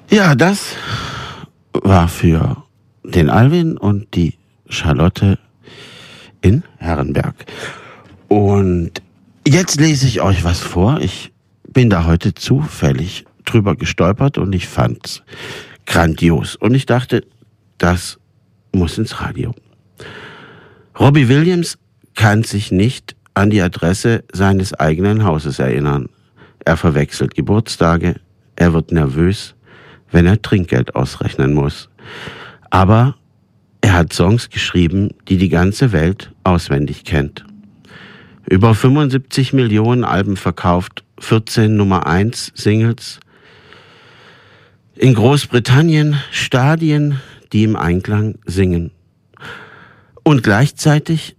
Ja, das war für den Alwin und die Charlotte in Herrenberg. Und jetzt lese ich euch was vor. Ich bin da heute zufällig drüber gestolpert und ich fand's grandios. Und ich dachte, das muss ins Radio. Robbie Williams kann sich nicht an die Adresse seines eigenen Hauses erinnern. Er verwechselt Geburtstage, er wird nervös, wenn er Trinkgeld ausrechnen muss. Aber er hat Songs geschrieben, die die ganze Welt auswendig kennt. Über 75 Millionen Alben verkauft, 14 Nummer 1 Singles. In Großbritannien Stadien, die im Einklang singen. Und gleichzeitig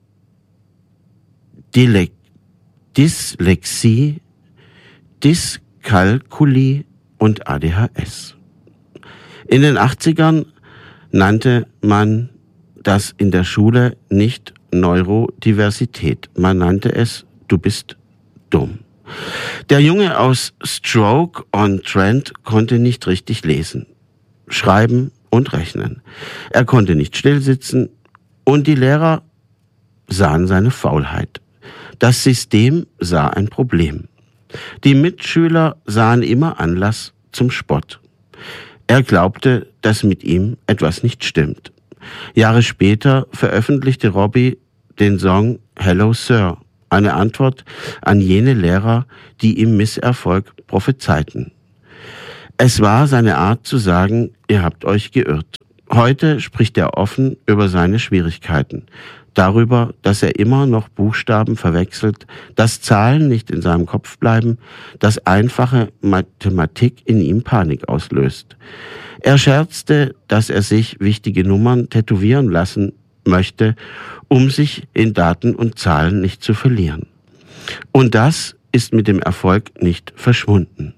Dyslexie, Dyskalkulie und ADHS. In den 80ern nannte man das in der Schule nicht Neurodiversität. Man nannte es, du bist dumm. Der Junge aus Stoke-on-Trent konnte nicht richtig lesen, schreiben und rechnen. Er konnte nicht stillsitzen und die Lehrer sahen seine Faulheit. Das System sah ein Problem. Die Mitschüler sahen immer Anlass zum Spott. Er glaubte, dass mit ihm etwas nicht stimmt. Jahre später veröffentlichte Robbie den Song Hello Sir, eine Antwort an jene Lehrer, die ihm Misserfolg prophezeiten. Es war seine Art zu sagen, ihr habt euch geirrt. Heute spricht er offen über seine Schwierigkeiten, darüber, dass er immer noch Buchstaben verwechselt, dass Zahlen nicht in seinem Kopf bleiben, dass einfache Mathematik in ihm Panik auslöst. Er scherzte, dass er sich wichtige Nummern tätowieren lassen möchte, um sich in Daten und Zahlen nicht zu verlieren. Und das ist mit dem Erfolg nicht verschwunden.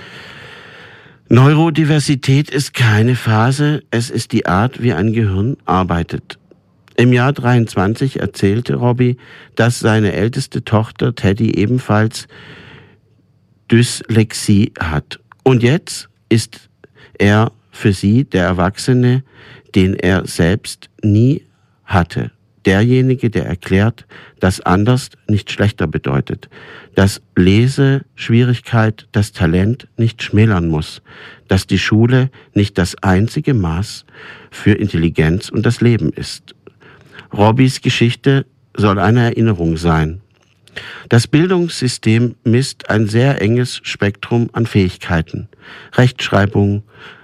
Neurodiversität ist keine Phase, es ist die Art, wie ein Gehirn arbeitet. Im Jahr 23 erzählte Robbie, dass seine älteste Tochter Teddy ebenfalls Dyslexie hat. Und jetzt ist er für sie der Erwachsene, den er selbst nie hatte. Derjenige, der erklärt, dass anders nicht schlechter bedeutet, dass Leseschwierigkeit das Talent nicht schmälern muss, dass die Schule nicht das einzige Maß für Intelligenz und das Leben ist. Robbies Geschichte soll eine Erinnerung sein. Das Bildungssystem misst ein sehr enges Spektrum an Fähigkeiten. Rechtschreibung,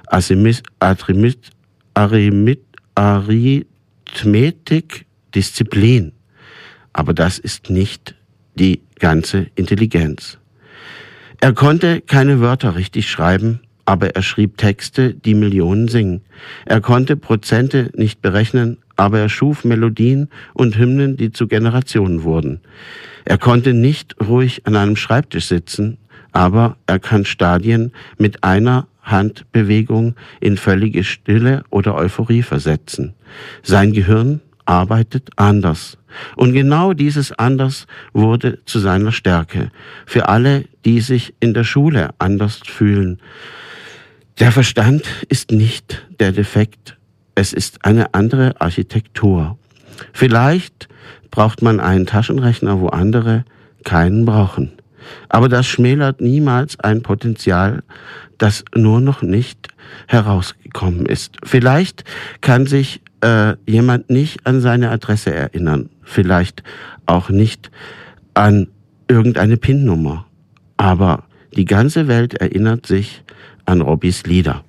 Arithmetik, Disziplin. Aber das ist nicht die ganze Intelligenz. Er konnte keine Wörter richtig schreiben, aber er schrieb Texte, die Millionen singen. Er konnte Prozente nicht berechnen, aber er schuf Melodien und Hymnen, die zu Generationen wurden. Er konnte nicht ruhig an einem Schreibtisch sitzen, aber er kann Stadien mit einer Handbewegung in völlige Stille oder Euphorie versetzen. Sein Gehirn arbeitet anders. Und genau dieses Anders wurde zu seiner Stärke. Für alle, die sich in der Schule anders fühlen. Der Verstand ist nicht der Defekt. Es ist eine andere Architektur. Vielleicht braucht man einen Taschenrechner, wo andere keinen brauchen. Aber das schmälert niemals ein Potenzial, das nur noch nicht herausgekommen ist. Vielleicht kann sich jemand nicht an seine Adresse erinnern. Vielleicht auch nicht an irgendeine PIN-Nummer. Aber die ganze Welt erinnert sich an Robbies Lieder.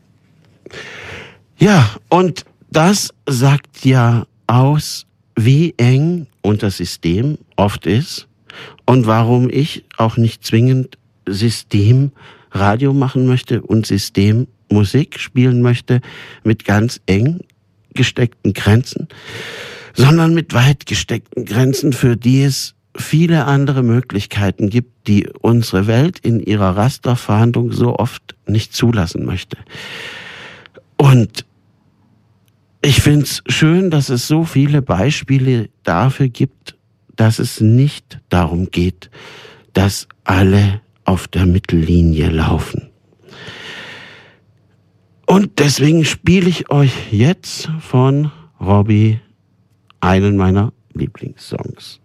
Ja, und das sagt ja aus, wie eng unser System oft ist und warum ich auch nicht zwingend Systemradio machen möchte und Systemmusik spielen möchte mit ganz eng gesteckten Grenzen, sondern mit weit gesteckten Grenzen, für die es viele andere Möglichkeiten gibt, die unsere Welt in ihrer Rasterfahndung so oft nicht zulassen möchte. Und ich finde es schön, dass es so viele Beispiele dafür gibt, dass es nicht darum geht, dass alle auf der Mittellinie laufen. Und deswegen spiele ich euch jetzt von Robbie einen meiner Lieblingssongs.